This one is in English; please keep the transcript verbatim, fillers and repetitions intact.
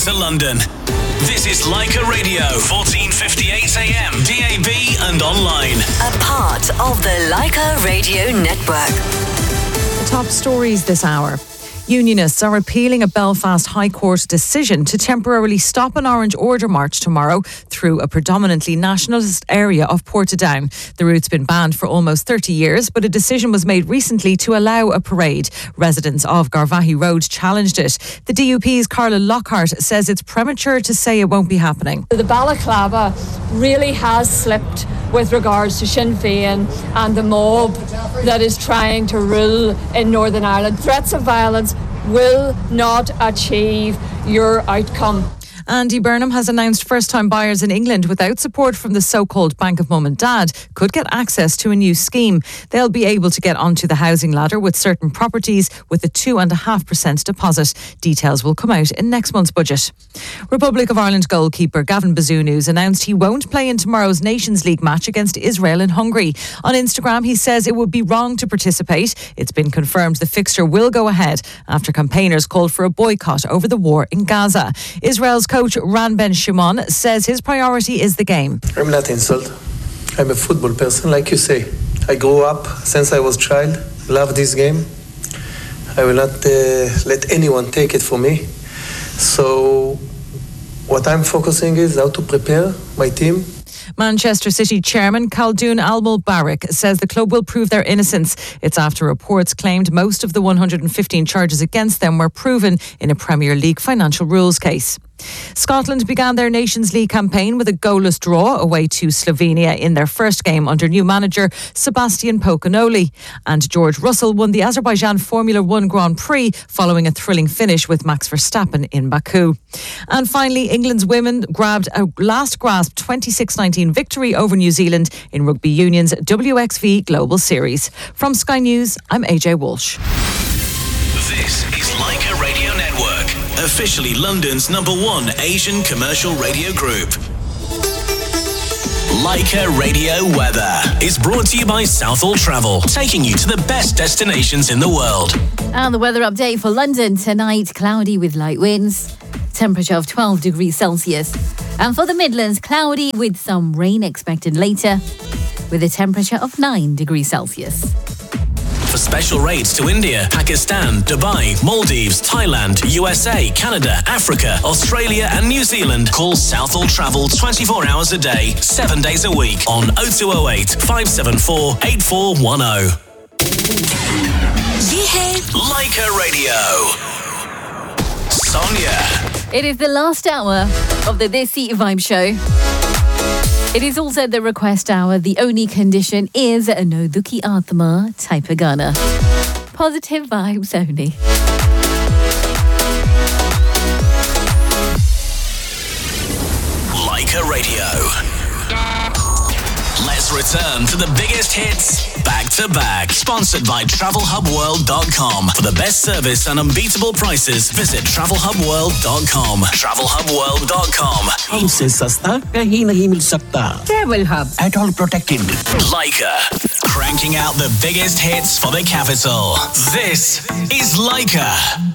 to London. This is Leica Radio, fourteen fifty-eight A M, D A B and online. A part of the Leica Radio Network. The top stories this hour. Unionists are appealing a Belfast High Court decision to temporarily stop an Orange Order march tomorrow through a predominantly nationalist area of Portadown. The route's been banned for almost thirty years, but a decision was made recently to allow a parade. Residents of Garvaghey Road challenged it. The D U P's Carla Lockhart says it's premature to say it won't be happening. The balaclava really has slipped with regards to Sinn Féin and the mob that is trying to rule in Northern Ireland. Threats of violence will not achieve your outcome. Andy Burnham has announced first-time buyers in England without support from the so-called Bank of Mum and Dad could get access to a new scheme. They'll be able to get onto the housing ladder with certain properties with a two point five percent deposit. Details will come out in next month's budget. Republic of Ireland goalkeeper Gavin Bazunu announced he won't play in tomorrow's Nations League match against Israel and Hungary. On Instagram, he says it would be wrong to participate. It's been confirmed the fixture will go ahead after campaigners called for a boycott over the war in Gaza. Israel's coach Ran Ben Shimon says his priority is the game. I'm not insulted. I'm a football person, like you say. I grew up since I was a child, love this game. I will not uh, let anyone take it from me. So what I'm focusing is how to prepare my team. Manchester City chairman Khaldoon Al-Mubarak says the club will prove their innocence. It's after reports claimed most of the one hundred fifteen charges against them were proven in a Premier League financial rules case. Scotland began their Nations League campaign with a goalless draw away to Slovenia in their first game under new manager Sebastian Pocanoli. And George Russell won the Azerbaijan Formula One Grand Prix following a thrilling finish with Max Verstappen in Baku. And finally, England's women grabbed a last grasp twenty-six nineteen victory over New Zealand in Rugby Union's W X V Global Series. From Sky News, I'm A J Walsh. This is Leica Radio Network, officially London's number one Asian commercial radio group. Leica Radio Weather is brought to you by Southall Travel, taking you to the best destinations in the world. And the weather update for London tonight, cloudy with light winds, temperature of twelve degrees Celsius. And for the Midlands, cloudy with some rain expected later, with a temperature of nine degrees Celsius. For special rates to India, Pakistan, Dubai, Maldives, Thailand, U S A, Canada, Africa, Australia and New Zealand, call Southall Travel twenty-four hours a day, seven days a week on oh two oh eight, five seven four, eight four one oh. Leica Radio. Sonia. It is the last hour of the Desi Vibe Show. It is also the request hour. The only condition is no Dukhi Atma type of Ghana. Positive vibes only. Leica Radio. Let's return to the biggest hits back to back. Sponsored by travel hub world dot com. For the best service and unbeatable prices, visit travel hub world dot com. travel hub world dot com. हमसे सस्ता कहीं नहीं मिल सकता. Travel Hub. At all protected. Leica. Cranking out the biggest hits for the capital. This is Leica.